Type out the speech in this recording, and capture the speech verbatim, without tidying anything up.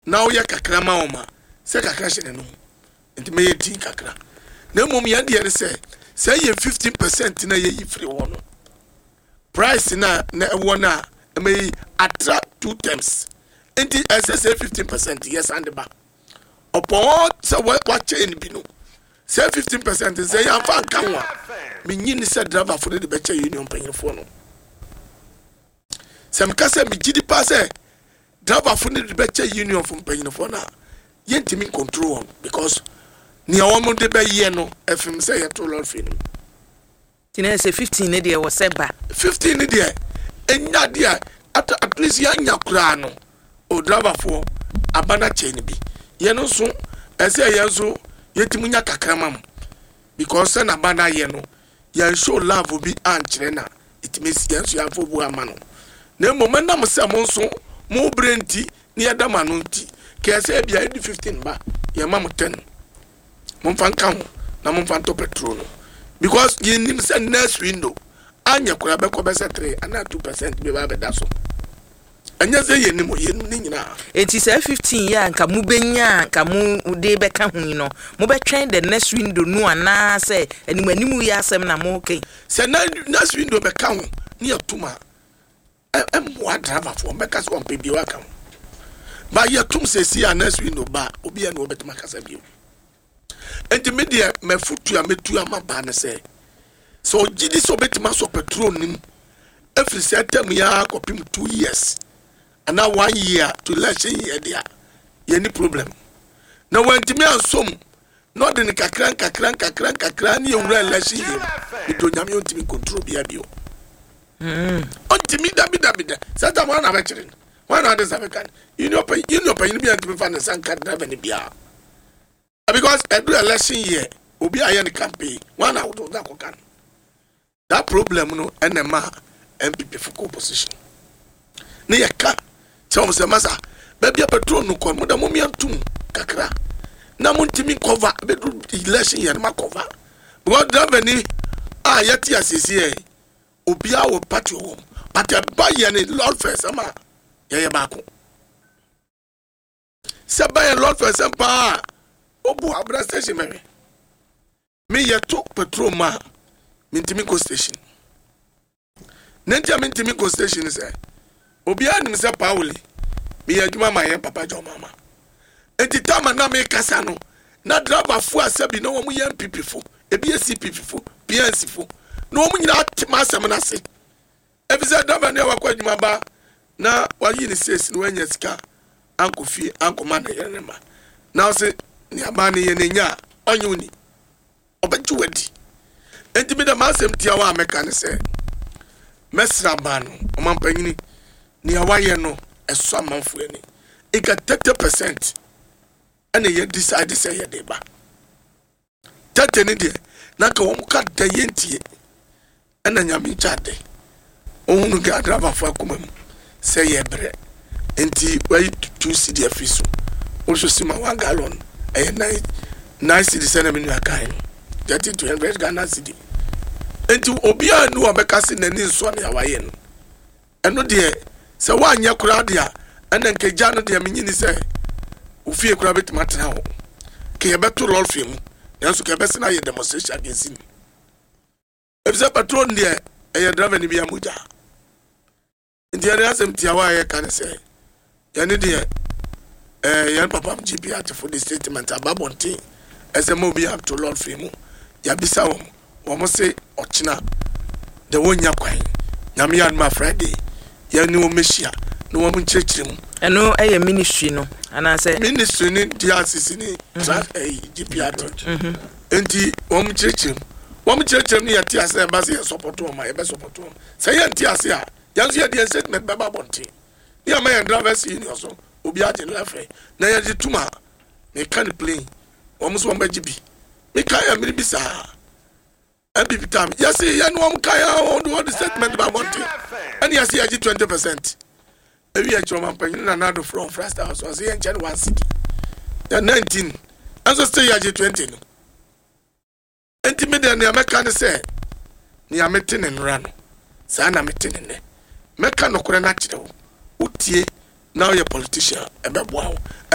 now ya kakra ma oma se kakra hye no enti me yeti kakra na mom ya de say say ye fifteen percent na ye free one price na na one na me attract two terms enti say fifteen percent yes and ba upon say what change bi no say fifteen percent say ya fa kan wa me nyini say driver for the becha union panyefo no sem ka say me gidi pa say driver for the becha union from panyefo na yentimi control because ni awon de be ye no efim say ye to lord fin tina say fifteen ne de wo se ba fifteen ne de enya de at, at least ya nya kura no o driver for abana chain bi ye no so ese ye so yetimi nya kakramam because na abana ye no ye show love bi ankyere na itimi ye so ya fo bu amano na moment na mo se mo so mo brenti ni ya dama no nti ke se bia di fifteen ba ye ma mo ten mo fan kan na mo fan to petrol no because ye nim say next window anya kura be ko be say three and two percent be ba be da so anya say ye nim ye nim ni nyina enti say fifteen ya nka mu benya nka mu de be ka hu no mo be twen the next window no ana say anim anim ya asem na mo okay say next window be ka hu ni atuma em wa driver for me ka so on pe bi wa ka ba ye tum se si a next window ba obi ya no betuma kasa bi enti me de me futu a metu ama ba ne se so gidi so betima so petrol nim every setem ya kopim two years and now one year to election year there any problem now when timi ansom no de ne kakran kakran kakran kakran ni ewura election year to nyame ontimi control bia bio mm ontimi dabi dabi da sata mo na be kire one other sabekan you know you know pay ni bia ntimi fa ne sanka driver ni bia because every election year obi aye ni campaign one out of that can that problem no enema M P P for opposition ne yaka tell me masa baby petrol no kon mo da mo miantum kakra na mo ntimi cover be election year ma cover because driver ni ah yati asisi e obi a wo party wo party ba ye ni lord first ama ye ye ba ko se ba ye lord first pa obu abra station me me ye to petrol ma mintimi go station nentia mintimi go station say obi anim say pauli me ye adwuma ma ye papa jo mama enti tama na me kasa no na driver fu asabi no wo ye M P P fu ebi C P P fu P N C fu no wo nyina atima asem na se efisa driver ne wakwa adwuma ba na wa yi ni sesi no anya sika anko fie anko ma na ye ne ma now say ni abani ye nenya onyuni obeju wadi enti me da masem tia wa meka ne se mesra ba no omampanyini ni awaye no eso amanfo ani ika thirty percent ene ye decide say ye de ba thirty ni de na ka wo ka da yentie ena nyame chade ohunu ga driver fo akoma mu say ye bre enti wai two C D afiso wo so sima one gallon eh nine nine C D send me new kind thirty to one hundred Ghana cedi enti obi anu obeka se nani nso na yawaye no eno de se wa anya kura de a ena nkeja no de menyini se ofie kura betima tena ho ke ye beto lol fie mu nanso ke bese na ye demonstration against him efse patron de e driver ni bia muja enti ya asem tiawa ye kan se ya ne de eh yan papa G P at for the statement ababontin esemo bi up to lord fie mu ya bisa wo wo se ochina de wonya kwan nyame ya ma Friday ya ni wo mehia no wo nchechire mu eno eye ministry no ana say ministry ni D R C C ni tra eh G P at mhm enti wo nchechire wo nchechire ni ya ti ase ba se support wo ma e be support wo say ya ti ase a ya nso ya di statement ba ba bontin ni ama ya drivers union so obi age lafe na ya di tuma me kan plane wo so wo ba gibi me kan ya me bisa M P P time yes ya no am kan ya on the statement ba bontin and yes ya twenty percent ewi ya choma panyin na nado from first house was here in one city ya nineteen and so stay ya twenty no enti me de na meka ne say ni amete ne nra no sa na mete ne ne meka no kore na kire wo utie now your politician ebe boa